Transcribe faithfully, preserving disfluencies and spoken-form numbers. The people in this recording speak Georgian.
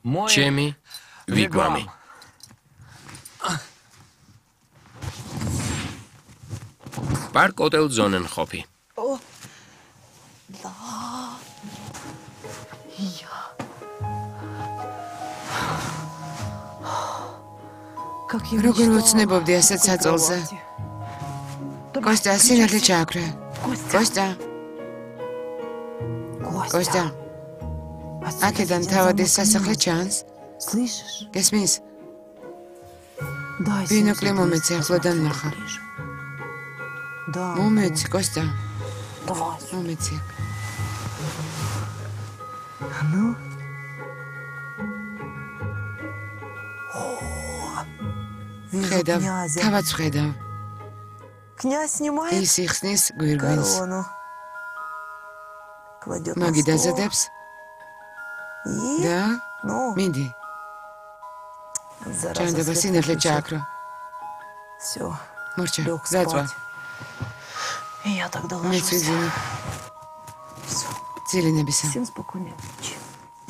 ჩემი ვიგვამი. პარკ ოტელ ზონენჰოფი. როგორ ვოცნებობდი ასეთ საწოლზე? კოსტა, სინათლე ჩააქრე. კოსტა. კოსტა. აქედან თავად ეს სასახლე ჩანს? გესმის? ბინოკლი მომეცი, ახლოდან ნახა. მომეცი, კოსტა. მომეცი. ხედავ, თავად ხედავ. ის იხსნის გვირგვინს. მაგი დაზადებს? და? მინდი. ჩანდება სინათლე ჩააქრო. მორჩა, გაწვა. მეც ვიძინი. ძილინებისა.